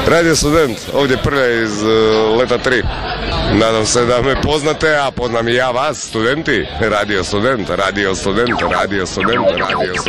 Radio Student, ovdje Prlja iz Leta 3. Nadam se da me poznate, a poznam i ja vas, studenti. Radio Student, Radio Student, Radio Student, Radio Student.